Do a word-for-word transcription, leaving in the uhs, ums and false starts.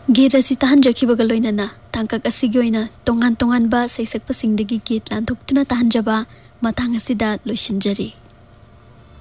गीत असी ताहनजखिबगा लोइनना तांकक असिगी ओइना तोंगान तोंगानबा सैसक्पसिंगदगी गीत लानथोक्तुना ताहनजबा मतांग असिदा लोइसिनजरी।